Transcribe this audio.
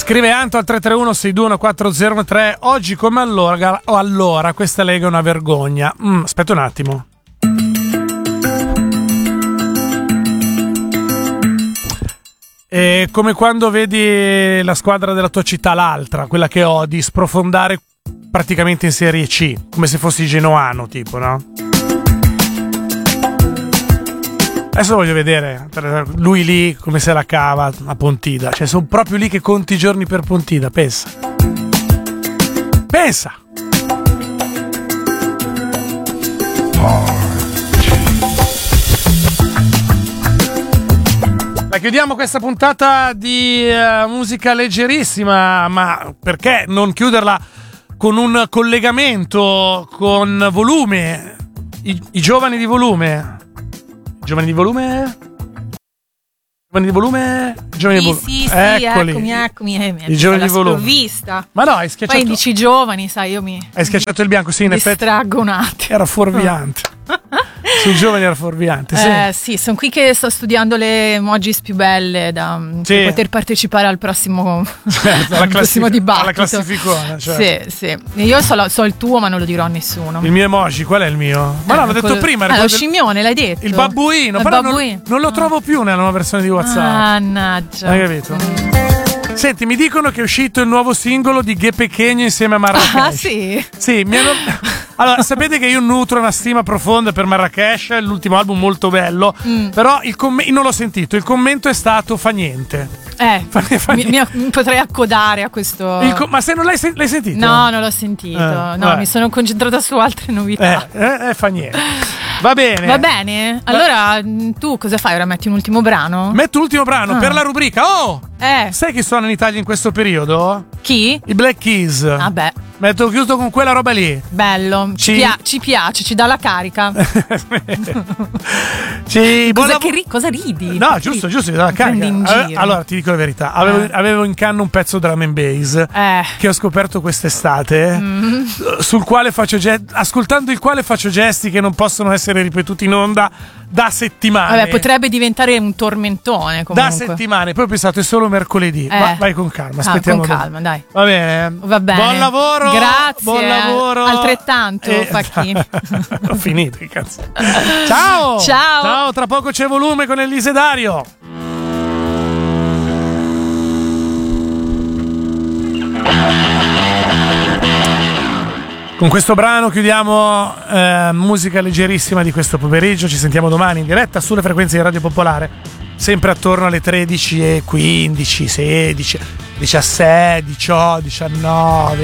Scrive Anto al 331-621-4013. Oggi come allora questa Lega è una vergogna. Aspetta un attimo. È come quando vedi la squadra della tua città, l'altra, quella che odi, sprofondare praticamente in Serie C, come se fossi genoano, tipo, no? Adesso voglio vedere lui lì come se la cava a Pontida. Cioè, sono proprio lì che conti i giorni per Pontida. Pensa. La chiudiamo questa puntata di musica leggerissima, ma perché non chiuderla con un collegamento con Volume? I giovani di Volume. Giovani di volume? Sì, Eccoli. eccomi. I giovani di volume. Sprovvista. Ma no, hai schiacciato. Poi dici giovani, sai, io mi Hai schiacciato il bianco, sì, in effetti. distraggo un attimo. Era fuorviante. Sui giovani era fuorviante, sì. Sì, sono qui che sto studiando le emojis più belle per poter partecipare al prossimo, al prossimo dibattito. Alla classificona, certo. Sì. Io so il tuo, ma non lo dirò a nessuno. Il mio emoji, qual è il mio? Ma no, l'ho detto prima. Lo scimmione, l'hai detto. Il babbuino, però non lo trovo più nella nuova versione di WhatsApp. Mannaggia. Hai capito? Senti, mi dicono che è uscito il nuovo singolo di Ghe Pequeno insieme a Marrakesh. Ah, sì? Sì, allora, sapete che io nutro una stima profonda per Marrakesh, è l'ultimo album molto bello, però non l'ho sentito, il commento è stato fa niente. Mi potrei accodare a questo. Ma se non l'hai sentito? No, non l'ho sentito. Mi sono concentrata su altre novità. Fa niente. Va bene. Allora, tu cosa fai? Ora metti un ultimo brano? Metto l'ultimo brano per la rubrica. Sai chi suona in Italia in questo periodo? Chi? I Black Keys. Vabbè. Metto chiuso con quella roba lì. Bello. Ci piace, ci dà la carica. Cosa ridi? No, giusto, ci dà la carica. Allora, ti dico la verità. Avevo in canna un pezzo drum and bass che ho scoperto quest'estate, ascoltando il quale faccio gesti che non possono essere ripetuti in onda da settimane. Vabbè, potrebbe diventare un tormentone comunque. Da settimane. Poi ho pensato è solo mercoledì. Vai con calma, aspettiamo. Con calma, dai. Va bene. Buon lavoro. Grazie. Buon lavoro. Altrettanto, Facchi. Ho finito, che cazzo. Ciao, tra poco c'è Volume con Elise Dario. Con questo brano chiudiamo musica leggerissima di questo pomeriggio. Ci sentiamo domani in diretta sulle frequenze di Radio Popolare, sempre attorno alle 13:15, 16, 17, 18, 19.